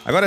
Agora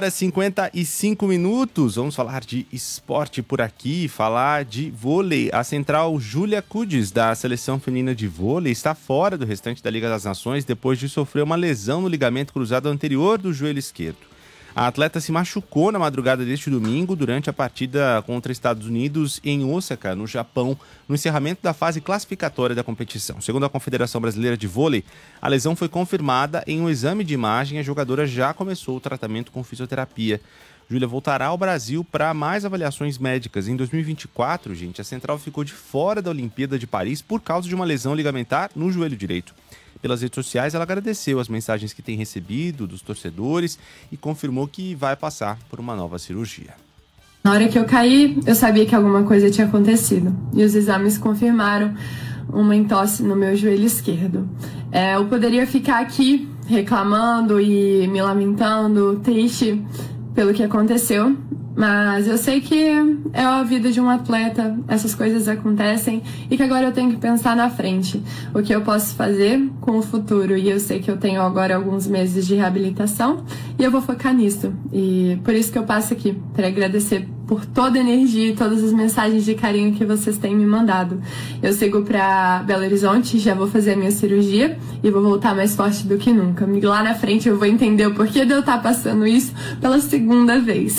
5h55, vamos falar de esporte por aqui, falar de vôlei. A central Júlia Kudes, da seleção feminina de vôlei, está fora do restante da Liga das Nações depois de sofrer uma lesão no ligamento cruzado anterior do joelho esquerdo. A atleta se machucou na madrugada deste domingo durante a partida contra Estados Unidos em Osaka, no Japão, no encerramento da fase classificatória da competição. Segundo a Confederação Brasileira de Vôlei, a lesão foi confirmada em um exame de imagem e a jogadora já começou o tratamento com fisioterapia. Júlia voltará ao Brasil para mais avaliações médicas. Em 2024, a central ficou de fora da Olimpíada de Paris por causa de uma lesão ligamentar no joelho direito. Pelas redes sociais, ela agradeceu as mensagens que tem recebido dos torcedores e confirmou que vai passar por uma nova cirurgia. Na hora que eu caí, eu sabia que alguma coisa tinha acontecido. E os exames confirmaram uma entorse no meu joelho esquerdo. Eu poderia ficar aqui reclamando e me lamentando, triste pelo que aconteceu, mas eu sei que é a vida de um atleta, essas coisas acontecem e que agora eu tenho que pensar na frente, o que eu posso fazer com o futuro. E eu sei que eu tenho agora alguns meses de reabilitação e eu vou focar nisso. E por isso que eu passo aqui, para agradecer por toda a energia e todas as mensagens de carinho que vocês têm me mandado. Eu sigo para Belo Horizonte, já vou fazer a minha cirurgia e vou voltar mais forte do que nunca. E lá na frente eu vou entender o porquê de eu estar passando isso pela segunda vez.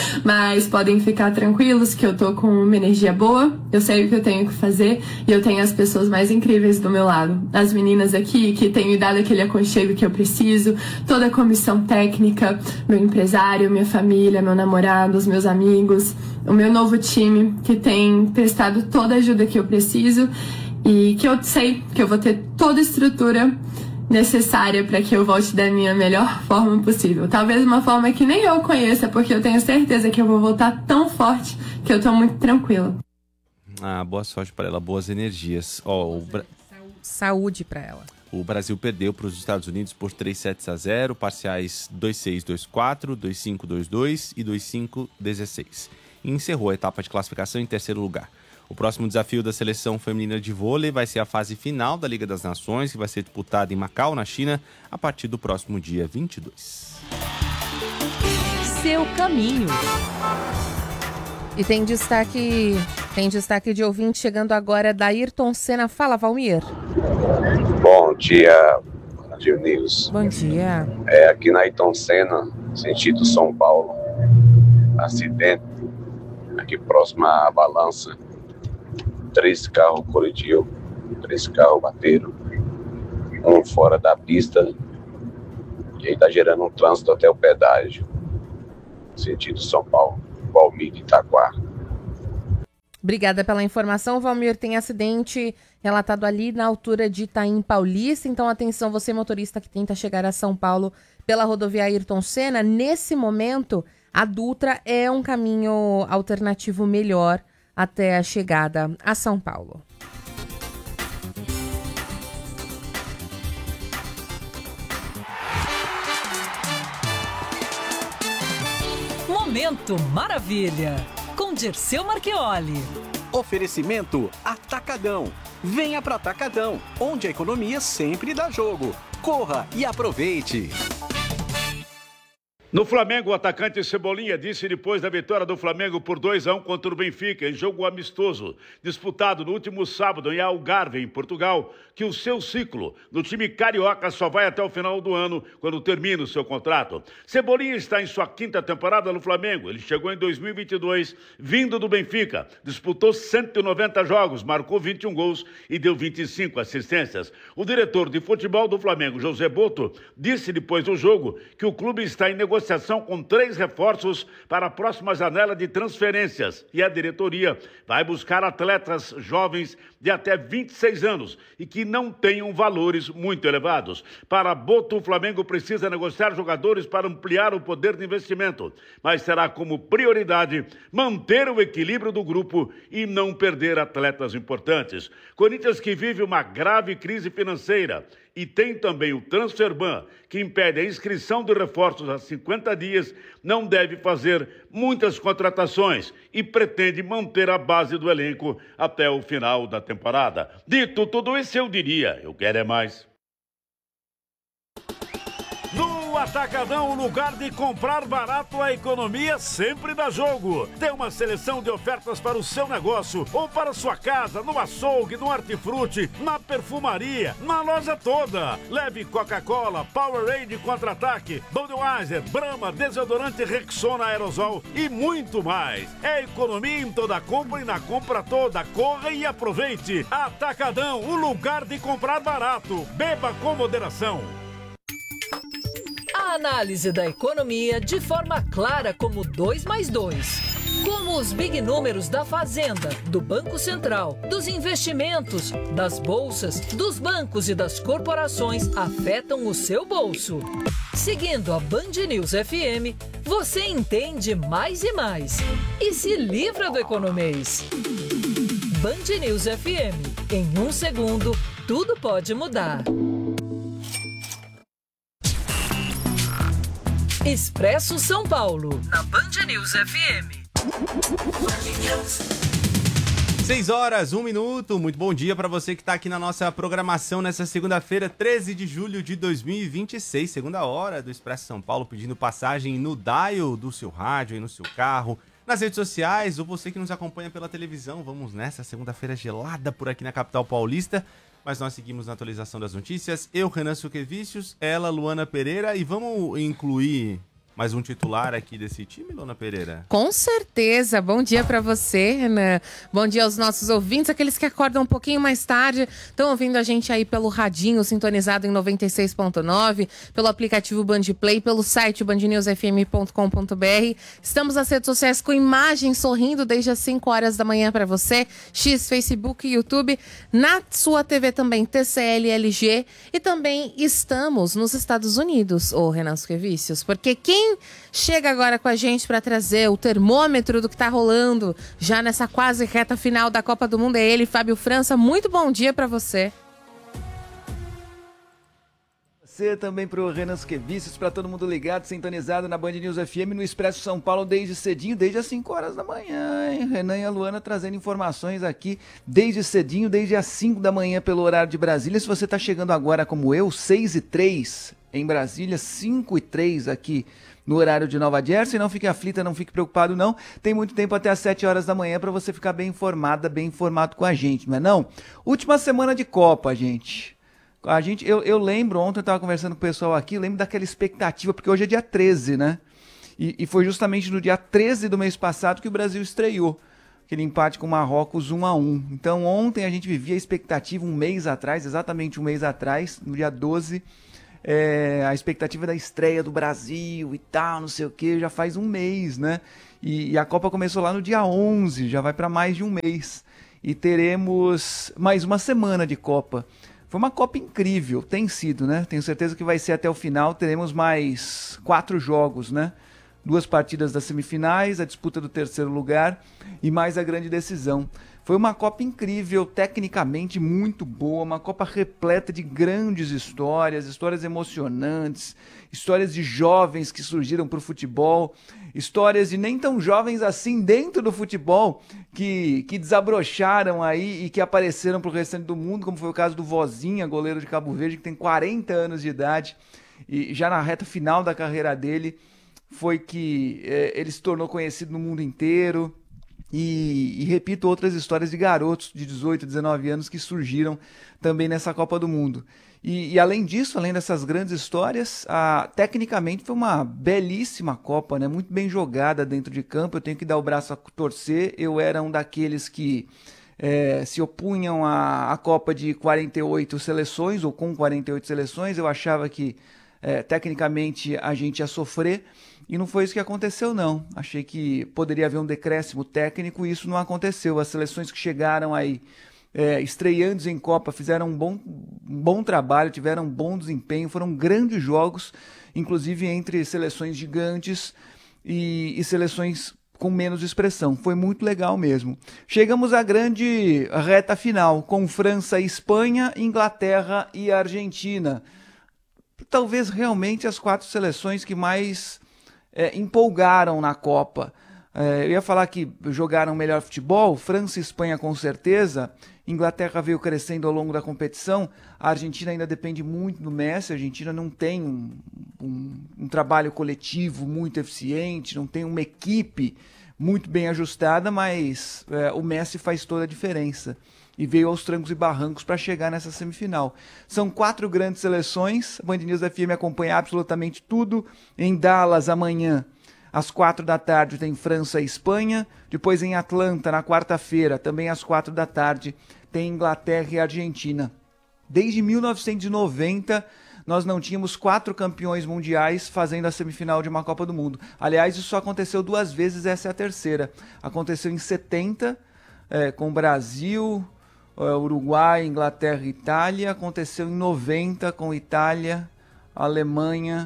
Mas podem ficar tranquilos que eu tô com uma energia boa, eu sei o que eu tenho que fazer e eu tenho as pessoas mais incríveis do meu lado. As meninas aqui que têm me dado aquele aconchego que eu preciso, toda a comissão técnica, meu empresário, minha família, meu namorado, os meus amigos, o meu novo time que tem prestado toda a ajuda que eu preciso e que eu sei que eu vou ter toda a estrutura necessária para que eu volte da minha melhor forma possível. Talvez uma forma que nem eu conheça, porque eu tenho certeza que eu vou voltar tão forte que eu tô muito tranquila. Boa sorte para ela, boas energias. Saúde para ela. O Brasil perdeu para os Estados Unidos por 3-0, parciais 2-6, 2-4, 2-5, 2-2 e 2-5, 16. E encerrou a etapa de classificação em terceiro lugar. O próximo desafio da seleção feminina de vôlei vai ser a fase final da Liga das Nações, que vai ser disputada em Macau, na China, a partir do próximo dia 22. Seu caminho. E tem destaque de ouvinte chegando agora da Ayrton Senna. Fala, Valmir. Bom dia, Brasil News. Bom dia. Aqui na Ayrton Senna, sentido São Paulo. Acidente aqui próximo à balança. 3 carros colidiram, 3 carros bateram, um fora da pista, e aí tá gerando um trânsito até o pedágio, sentido São Paulo, Valmir de Itaquá. Obrigada pela informação, Valmir. Tem acidente relatado ali na altura de Itaim Paulista, então atenção você motorista que tenta chegar a São Paulo pela rodovia Ayrton Senna. Nesse momento, a Dutra é um caminho alternativo melhor até a chegada a São Paulo. Momento Maravilha, com Dirceu Marchioli. Oferecimento Atacadão. Venha para Atacadão, onde a economia sempre dá jogo. Corra e aproveite. No Flamengo, o atacante Cebolinha disse depois da vitória do Flamengo por 2-1 contra o Benfica, em jogo amistoso, disputado no último sábado em Algarve, em Portugal, que o seu ciclo no time carioca só vai até o final do ano, quando termina o seu contrato. Cebolinha está em sua 5ª temporada no Flamengo. Ele chegou em 2022, vindo do Benfica, disputou 190 jogos, marcou 21 gols e deu 25 assistências. O diretor de futebol do Flamengo, José Boto, disse depois do jogo que o clube está em negociação com 3 reforços para a próxima janela de transferências e a diretoria vai buscar atletas jovens de até 26 anos e que não tenham valores muito elevados. Para Boto, o Flamengo precisa negociar jogadores para ampliar o poder de investimento, mas terá como prioridade manter o equilíbrio do grupo e não perder atletas importantes. Corinthians, que vive uma grave crise financeira, e tem também o Transferban, que impede a inscrição de reforços há 50 dias, não deve fazer muitas contratações e pretende manter a base do elenco até o final da temporada. Dito tudo isso, eu diria, eu quero é mais. No Atacadão, o lugar de comprar barato, a economia sempre dá jogo. Tem uma seleção de ofertas para o seu negócio ou para sua casa, no açougue, no hortifruti, na perfumaria, na loja toda. Leve Coca-Cola, Powerade Contra-Ataque, Budweiser, Brahma, desodorante Rexona Aerosol e muito mais. É economia em toda compra e na compra toda. Corra e aproveite. Atacadão, o lugar de comprar barato. Beba com moderação. A análise da economia de forma clara como 2 mais 2. Como os big números da Fazenda, do Banco Central, dos investimentos, das bolsas, dos bancos e das corporações afetam o seu bolso. Seguindo a Band News FM, você entende mais e mais. E se livra do economês. Band News FM. Em 1 segundo, tudo pode mudar. Expresso São Paulo, na Band News FM. 6 horas, 1 minuto. Muito bom dia para você que está aqui na nossa programação nessa segunda-feira, 13 de julho de 2026, segunda hora do Expresso São Paulo, pedindo passagem no dial do seu rádio e no seu carro, nas redes sociais, ou você que nos acompanha pela televisão. Vamos nessa segunda-feira gelada por aqui na capital paulista, mas nós seguimos na atualização das notícias. Eu, Renan Suquevicius, ela, Luana Pereira, e vamos incluir mais um titular aqui desse time, Luana Pereira? Com certeza. Bom dia para você, Renan. Bom dia aos nossos ouvintes, aqueles que acordam um pouquinho mais tarde, estão ouvindo a gente aí pelo radinho sintonizado em 96.9, pelo aplicativo Band Play, pelo site bandnewsfm.com.br. Estamos nas redes sociais com imagens sorrindo desde as 5 horas da manhã para você, X, Facebook, YouTube, na sua TV também, TCL, LG, e também estamos nos Estados Unidos, ô Renan Suquevicius, porque quem chega agora com a gente para trazer o termômetro do que está rolando já nessa quase reta final da Copa do Mundo é ele, Fábio França. Muito bom dia para você. Você também para o Renan Suquevicius, para todo mundo ligado, sintonizado na Band News FM, no Expresso São Paulo desde cedinho, desde as 5 horas da manhã, hein? Renan e a Luana trazendo informações aqui desde cedinho, desde as 5 da manhã pelo horário de Brasília. Se você está chegando agora como eu, 6h03 em Brasília, 5h03 aqui no horário de Nova Jersey, não fique aflita, não fique preocupado não, tem muito tempo até as 7 horas da manhã para você ficar bem informada, bem informado com a gente, não é não? Última semana de Copa, gente. Eu lembro, ontem eu estava conversando com o pessoal aqui, lembro daquela expectativa, porque hoje é dia 13, né? E foi justamente no dia 13 do mês passado que o Brasil estreou, aquele empate com o Marrocos 1-1. Então ontem a gente vivia a expectativa um mês atrás, exatamente um mês atrás, no dia 12, a expectativa da estreia do Brasil e tal, não sei o que, já faz um mês, né? E a Copa começou lá no dia 11, já vai para mais de um mês. E teremos mais uma semana de Copa. Foi uma Copa incrível, tem sido, né? Tenho certeza que vai ser até o final, teremos mais 4 jogos, né? 2 partidas das semifinais, a disputa do terceiro lugar e mais a grande decisão. Foi uma Copa incrível, tecnicamente muito boa, uma Copa repleta de grandes histórias, histórias emocionantes, histórias de jovens que surgiram para o futebol, histórias de nem tão jovens assim dentro do futebol, que desabrocharam aí e que apareceram para o restante do mundo, como foi o caso do Vozinha, goleiro de Cabo Verde, que tem 40 anos de idade, e já na reta final da carreira dele, foi que ele se tornou conhecido no mundo inteiro. E repito, outras histórias de garotos de 18, 19 anos que surgiram também nessa Copa do Mundo. E além disso, além dessas grandes histórias, tecnicamente foi uma belíssima Copa, né? Muito bem jogada dentro de campo. Eu tenho que dar o braço a torcer. Eu era um daqueles que se opunham à Copa de 48 seleções, ou com 48 seleções. Eu achava que tecnicamente a gente ia sofrer. E não foi isso que aconteceu, não. Achei que poderia haver um decréscimo técnico e isso não aconteceu. As seleções que chegaram aí, estreantes em Copa, fizeram um bom trabalho, tiveram um bom desempenho, foram grandes jogos, inclusive entre seleções gigantes e seleções com menos expressão. Foi muito legal mesmo. Chegamos à grande reta final, com França e Espanha, Inglaterra e Argentina. Talvez realmente as 4 seleções que mais empolgaram na Copa. Eu ia falar que jogaram melhor futebol, França e Espanha com certeza, Inglaterra veio crescendo ao longo da competição. A Argentina ainda depende muito do Messi. A Argentina não tem um trabalho coletivo muito eficiente, não tem uma equipe muito bem ajustada, mas o Messi faz toda a diferença. E veio aos trancos e barrancos para chegar nessa semifinal. São 4 grandes seleções. A Band News FM acompanha absolutamente tudo. Em Dallas, amanhã, às 4 da tarde, tem França e Espanha. Depois em Atlanta, na quarta-feira, também às 4 da tarde, tem Inglaterra e Argentina. Desde 1990, nós não tínhamos 4 campeões mundiais fazendo a semifinal de uma Copa do Mundo. Aliás, isso só aconteceu 2 vezes, essa é a terceira. Aconteceu em 70, com Brasil, Uruguai, Inglaterra e Itália. Aconteceu em 90, com Itália, Alemanha,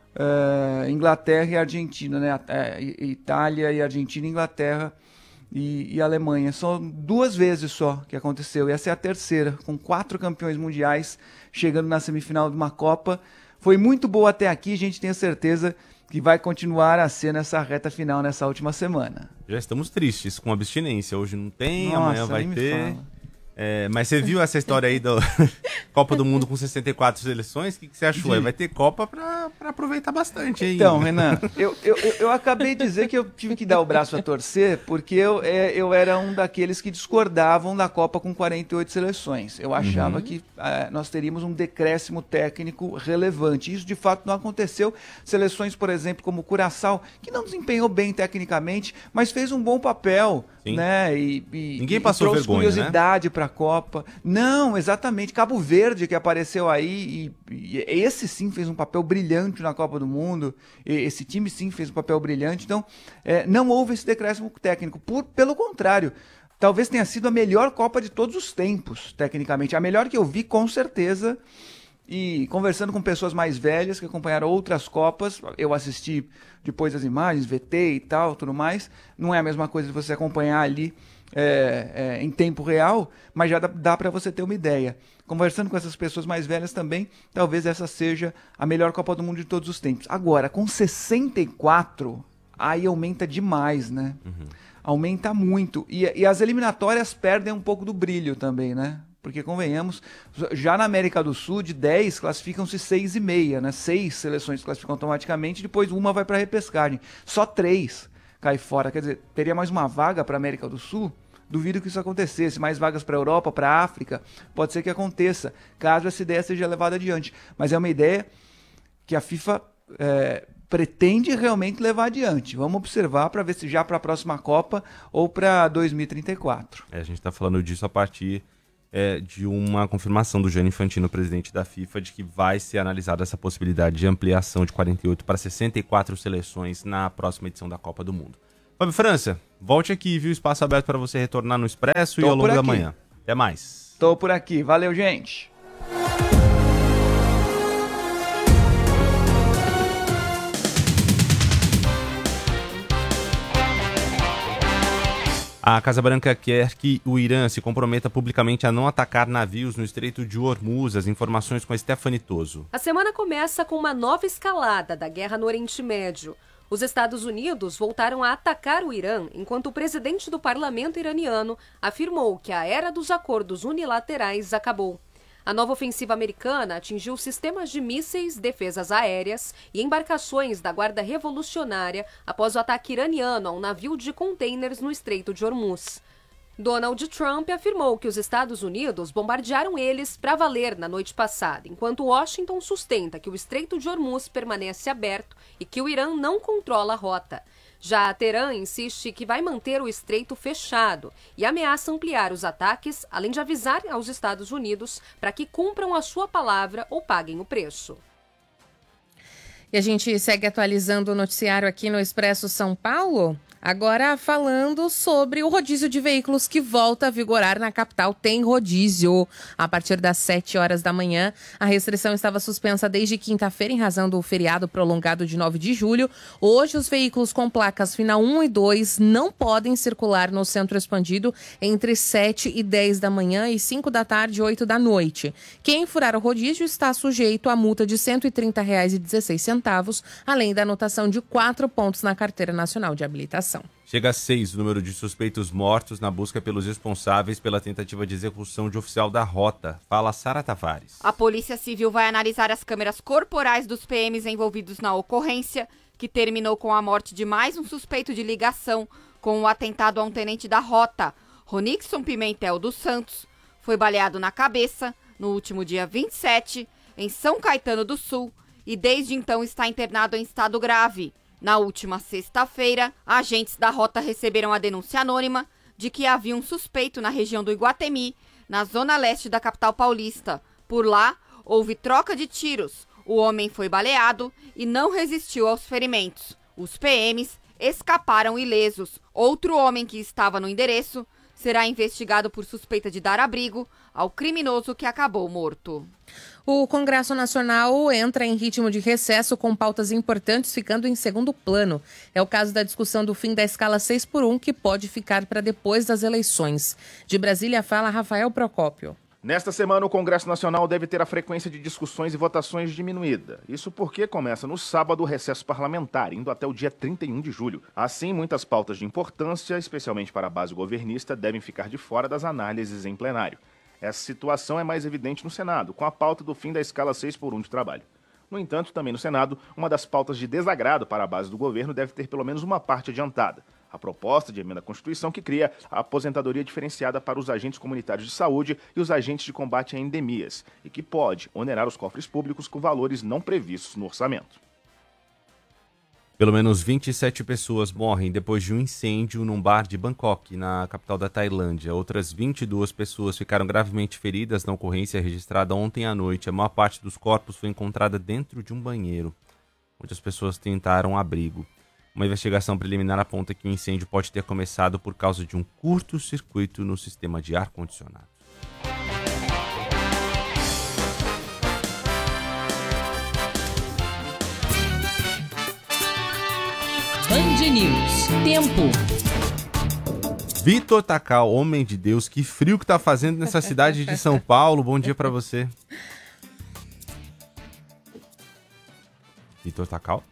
Inglaterra e Argentina, né? Itália e Argentina, Inglaterra e Alemanha. São 2 vezes só que aconteceu. E essa é a terceira, com 4 campeões mundiais chegando na semifinal de uma Copa. Foi muito boa até aqui, a gente tem a certeza que vai continuar a ser nessa reta final, nessa última semana. Já estamos tristes com abstinência. Hoje não tem, Nossa, amanhã vai ter. Fala. Mas você viu essa história aí da Copa do Mundo com 64 seleções? O que você achou? Vai ter Copa pra aproveitar bastante aí. Então, Renan, eu acabei de dizer que eu tive que dar o braço a torcer porque eu era um daqueles que discordavam da Copa com 48 seleções. Eu achava que nós teríamos um decréscimo técnico relevante. Isso, de fato, não aconteceu. Seleções, por exemplo, como o Curaçao, que não desempenhou bem tecnicamente, mas fez um bom papel. Sim. Né? Ninguém passou trouxe vergonha, curiosidade, né, para a Copa. Não, exatamente. Cabo Verde, que apareceu aí, e esse sim fez um papel brilhante na Copa do Mundo. Esse time sim fez um papel brilhante. Então, não houve esse decréscimo técnico. Pelo contrário, talvez tenha sido a melhor Copa de todos os tempos, tecnicamente. A melhor que eu vi, com certeza. E conversando com pessoas mais velhas que acompanharam outras Copas, eu assisti depois as imagens, VT e tal, tudo mais. Não é a mesma coisa de você acompanhar ali em tempo real, mas já dá para você ter uma ideia. Conversando com essas pessoas mais velhas também, talvez essa seja a melhor Copa do Mundo de todos os tempos. Agora, com 64, aí aumenta demais, né? Aumenta muito. E as eliminatórias perdem um pouco do brilho também, né? Porque, convenhamos, já na América do Sul, de 10, classificam-se 6,5, né? 6 seleções classificam automaticamente, depois uma vai para a repescagem. Só 3 cai fora. Quer dizer, teria mais uma vaga para a América do Sul? Duvido que isso acontecesse. Mais vagas para a Europa, para a África? Pode ser que aconteça, caso essa ideia seja levada adiante. Mas é uma ideia que a FIFA pretende realmente levar adiante. Vamos observar para ver se já para a próxima Copa ou para 2034. A gente está falando disso a partir de uma confirmação do Gianni Infantino, presidente da FIFA, de que vai ser analisada essa possibilidade de ampliação de 48 para 64 seleções na próxima edição da Copa do Mundo. Fábio França, volte aqui, viu? Espaço aberto para você retornar no Expresso e ao longo da manhã. Até mais. Tô por aqui. Valeu, gente. A Casa Branca quer que o Irã se comprometa publicamente a não atacar navios no Estreito de Hormuz. As informações com a Stephanie Toso. A semana começa com uma nova escalada da guerra no Oriente Médio. Os Estados Unidos voltaram a atacar o Irã, enquanto o presidente do parlamento iraniano afirmou que a era dos acordos unilaterais acabou. A nova ofensiva americana atingiu sistemas de mísseis, defesas aéreas e embarcações da Guarda Revolucionária após o ataque iraniano a um navio de contêineres no Estreito de Hormuz. Donald Trump afirmou que os Estados Unidos bombardearam eles para valer na noite passada, enquanto Washington sustenta que o Estreito de Hormuz permanece aberto e que o Irã não controla a rota. Já Teherã insiste que vai manter o estreito fechado e ameaça ampliar os ataques, além de avisar aos Estados Unidos para que cumpram a sua palavra ou paguem o preço. E a gente segue atualizando o noticiário aqui no Expresso São Paulo. Agora falando sobre o rodízio de veículos que volta a vigorar na capital. Tem rodízio a partir das 7 horas da manhã. A restrição estava suspensa desde quinta-feira em razão do feriado prolongado de 9 de julho. Hoje os veículos com placas final 1 e 2 não podem circular no centro expandido entre 7 e 10 da manhã e 5 da tarde e 8 da noite. Quem furar o rodízio está sujeito a multa de R$ 130,16, além da anotação de 4 pontos na Carteira Nacional de Habilitação. investigação. Chega a 6 o número de suspeitos mortos na busca pelos responsáveis pela tentativa de execução de oficial da Rota. Fala Sara Tavares. A Polícia Civil vai analisar as câmeras corporais dos PMs envolvidos na ocorrência, que terminou com a morte de mais um suspeito de ligação com o atentado a um tenente da Rota. Ronixon Pimentel dos Santos foi baleado na cabeça no último dia 27, em São Caetano do Sul, e desde então está internado em estado grave. Na última sexta-feira, agentes da Rota receberam a denúncia anônima de que havia um suspeito na região do Iguatemi, na zona leste da capital paulista. Por lá, houve troca de tiros. O homem foi baleado e não resistiu aos ferimentos. Os PMs escaparam ilesos. Outro homem que estava no endereço será investigado por suspeita de dar abrigo ao criminoso que acabou morto. O Congresso Nacional entra em ritmo de recesso com pautas importantes ficando em segundo plano. É o caso da discussão do fim da escala 6x1, que pode ficar para depois das eleições. De Brasília fala Rafael Procópio. Nesta semana, o Congresso Nacional deve ter a frequência de discussões e votações diminuída. Isso porque começa no sábado o recesso parlamentar, indo até o dia 31 de julho. Assim, muitas pautas de importância, especialmente para a base governista, devem ficar de fora das análises em plenário. Essa situação é mais evidente no Senado, com a pauta do fim da escala 6x1 de trabalho. No entanto, também no Senado, uma das pautas de desagrado para a base do governo deve ter pelo menos uma parte adiantada. A proposta de emenda à Constituição que cria a aposentadoria diferenciada para os agentes comunitários de saúde e os agentes de combate a endemias, e que pode onerar os cofres públicos com valores não previstos no orçamento. Pelo menos 27 pessoas morrem depois de um incêndio num bar de Bangkok, na capital da Tailândia. Outras 22 pessoas ficaram gravemente feridas na ocorrência registrada ontem à noite. A maior parte dos corpos foi encontrada dentro de um banheiro, onde as pessoas tentaram abrigo. Uma investigação preliminar aponta que o incêndio pode ter começado por causa de um curto-circuito no sistema de ar-condicionado. Band News. Tempo. Vitor Tacal, homem de Deus, que frio que tá fazendo nessa cidade de São Paulo. Bom dia pra você. Vitor Tacal?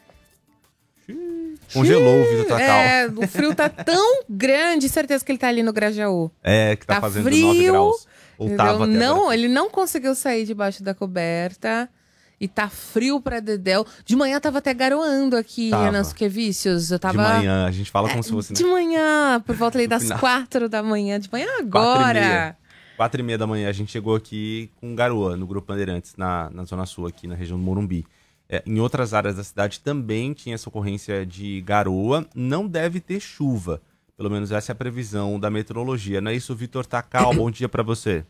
Congelou o Vitor Tacal. O frio tá tão grande, certeza que ele tá ali no Grajaú. Que tá fazendo frio, 9 graus. Ou tava até não, agora. ele não conseguiu sair debaixo da coberta. E tá frio pra dedéu. De manhã tava até garoando aqui, Renan Suquevicius. Eu tava... De manhã, a gente fala como se fosse... De manhã, por volta ali das 4 da manhã. De manhã agora. 4h30 da manhã, a gente chegou aqui com garoa no Grupo Bandeirantes, na Zona Sul, aqui na região do Morumbi. Em outras áreas da cidade também tinha essa ocorrência de garoa. Não deve ter chuva. Pelo menos essa é a previsão da meteorologia. Não é isso, Vitor Tacal? Bom dia pra você.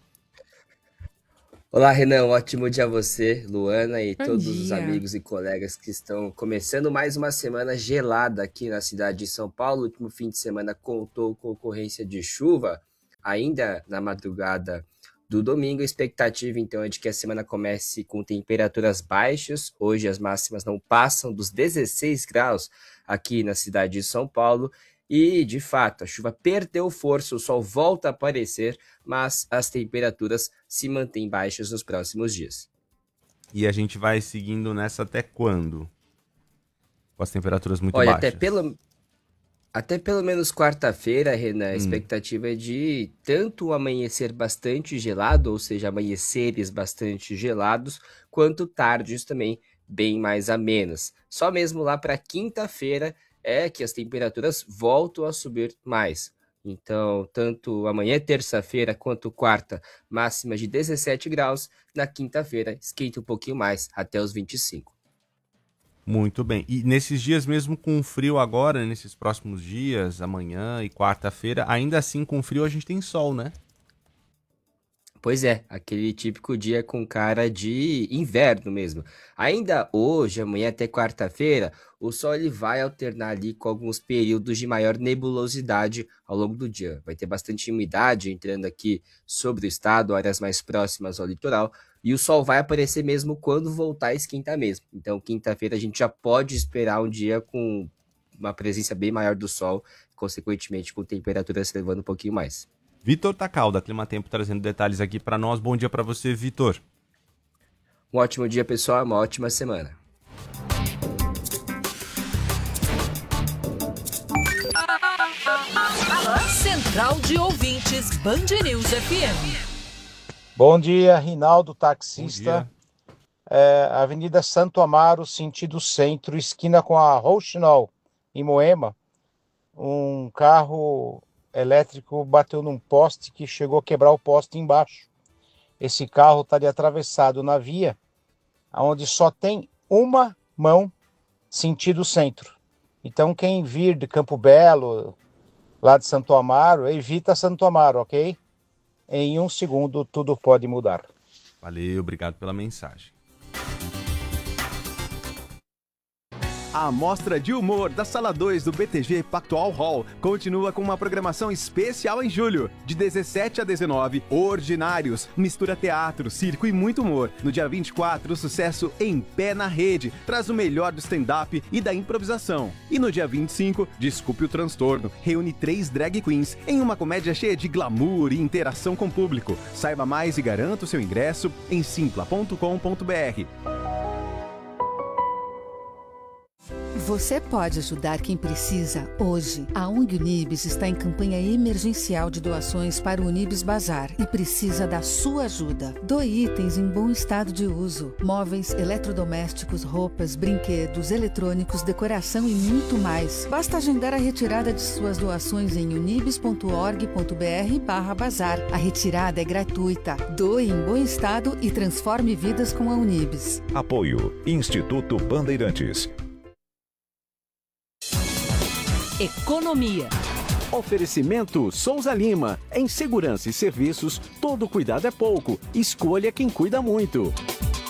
Olá, Renan. Ótimo dia a você, Luana e Bom todos dia. os amigos e colegas que estão começando mais uma semana gelada aqui na cidade de São Paulo. O último fim de semana contou com ocorrência de chuva, ainda na madrugada do domingo. A expectativa, então, é de que a semana comece com temperaturas baixas. Hoje as máximas não passam dos 16 graus aqui na cidade de São Paulo. E, de fato, a chuva perdeu força, o sol volta a aparecer, mas as temperaturas se mantêm baixas nos próximos dias. E a gente vai seguindo nessa até quando? Com as temperaturas muito baixas. Até pelo menos quarta-feira, Renan, a expectativa é de tanto o amanhecer bastante gelado, ou seja, amanheceres bastante gelados, quanto tardes também bem mais amenas. Só mesmo lá para quinta-feira é que as temperaturas voltam a subir mais. Então, tanto amanhã, terça-feira, quanto quarta, máxima de 17 graus. Na quinta-feira, esquenta um pouquinho mais, até os 25. Muito bem. E nesses dias mesmo com frio agora, nesses próximos dias, amanhã e quarta-feira, ainda assim com frio a gente tem sol, né? Pois é, aquele típico dia com cara de inverno mesmo. Ainda hoje, amanhã até quarta-feira, o sol ele vai alternar ali com alguns períodos de maior nebulosidade ao longo do dia. Vai ter bastante umidade entrando aqui sobre o estado, áreas mais próximas ao litoral, e o sol vai aparecer mesmo quando voltar a esquentar mesmo. Então, quinta-feira a gente já pode esperar um dia com uma presença bem maior do sol, consequentemente com temperaturas se elevando um pouquinho mais. Vitor Tacal, da Climatempo, trazendo detalhes aqui para nós. Bom dia para você, Vitor. Um ótimo dia, pessoal. Uma ótima semana. Central de Ouvintes Band News FM. Bom dia, Rinaldo, taxista. Avenida Santo Amaro, sentido centro, esquina com a Rouxinol, em Moema. Um carro elétrico bateu num poste que chegou a quebrar o poste embaixo. Esse carro está ali atravessado na via, onde só tem uma mão, sentido centro. Então, quem vir de Campo Belo, lá de Santo Amaro, evita Santo Amaro, ok? Em 1 segundo, tudo pode mudar. Valeu, obrigado pela mensagem. A Mostra de Humor da Sala 2 do BTG Pactual Hall continua com uma programação especial em julho. De 17 a 19, Ordinários, mistura teatro, circo e muito humor. No dia 24, o sucesso Em Pé na Rede traz o melhor do stand-up e da improvisação. E no dia 25, Desculpe o Transtorno, reúne 3 drag queens em uma comédia cheia de glamour e interação com o público. Saiba mais e garanta o seu ingresso em simpla.com.br. Você pode ajudar quem precisa hoje. A ONG Unibis está em campanha emergencial de doações para o Unibis Bazar e precisa da sua ajuda. Doe itens em bom estado de uso: móveis, eletrodomésticos, roupas, brinquedos, eletrônicos, decoração e muito mais. Basta agendar a retirada de suas doações em unibis.org.br/bazar. A retirada é gratuita. Doe em bom estado e transforme vidas com a Unibis. Apoio Instituto Bandeirantes. Economia. Oferecimento Souza Lima. Em segurança e serviços, todo cuidado é pouco. Escolha quem cuida muito.